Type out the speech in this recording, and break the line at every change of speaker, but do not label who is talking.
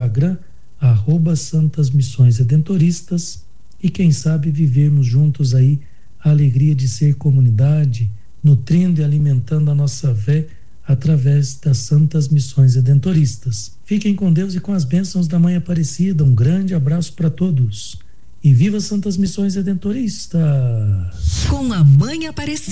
Instagram, @Santas Missões Redentoristas, e quem sabe vivermos juntos aí a alegria de ser comunidade, nutrindo e alimentando a nossa fé através das Santas Missões Redentoristas. Fiquem com Deus e com as bênçãos da Mãe Aparecida. Um grande abraço para todos. E viva Santas Missões Redentoristas!
Com a Mãe Aparecida.